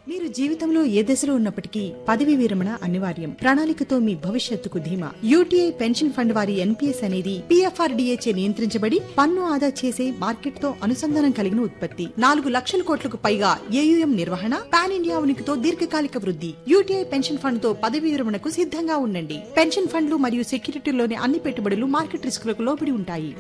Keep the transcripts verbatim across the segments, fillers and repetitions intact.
మీరు జీవితంలో ఏ దశలో ఉన్నప్పటికీ పదవీ విరమణ అనివార్యం. ప్రణాళికతో మీ భవిష్యత్తుకు ధీమా. యూటీఐ పెన్షన్ ఫండ్ వారి ఎన్పీఎస్ అనేది పీఎఫ్ఆర్డీఏ చే నియంత్రించబడి పన్ను ఆదా చేసే మార్కెట్ తో అనుసంధానం కలిగిన ఉత్పత్తి. నాలుగు లక్షల కోట్లకు పైగా ఏయుఎం నిర్వహణ, పాన్ ఇండియా ఉనికితో దీర్ఘకాలిక వృద్ధి. యూటీఐ పెన్షన్ ఫండ్ తో పదవీ విరమణకు సిద్ధంగా ఉండండి. పెన్షన్ ఫండ్లు మరియు సెక్యూరిటీలోని అన్ని పెట్టుబడులు మార్కెట్ రిస్కులకు లోబడి ఉంటాయి.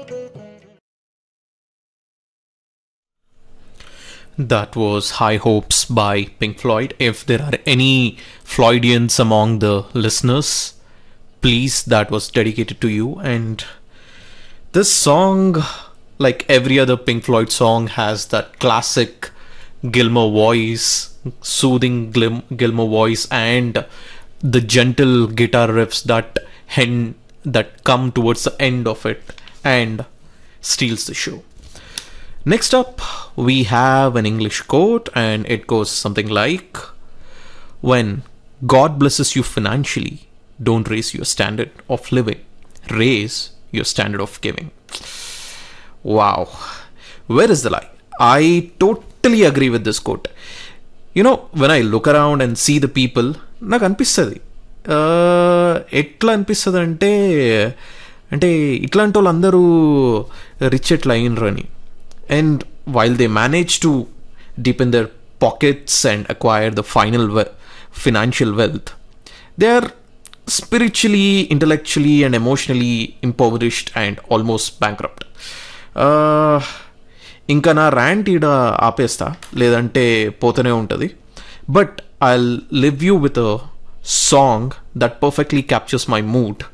That was High Hopes by Pink Floyd. If there are any Floydians among the listeners, please, that was dedicated to you. And this song, like every other Pink Floyd song, has that classic Gilmour voice, soothing Gil- Gilmour voice, and the gentle guitar riffs that hen- that come towards the end of it and steals the show. Next up, we have an English quote, and it goes something like, when God blesses you financially, don't raise your standard of living, raise your standard of giving. Wow. Where is the lie? I totally agree with this quote. You know, when I look around and see the people, నాకు అనిపిస్తుంది ఎట్లా అనిపిస్తుంది అంటే అంటే ఇట్లాంటి వాళ్ళు అందరూ rich ఎట్లా అయినరు అని. And while they manage to deepen their pockets and acquire the final we- financial wealth, they are spiritually, intellectually and emotionally impoverished and almost bankrupt. Uh, ఇంకా నా ర్యాంట్ ఈడ ఆపేస్తా, లేదంటే పోతూనే ఉంటుంది. But I live you with a song that perfectly captures my mood.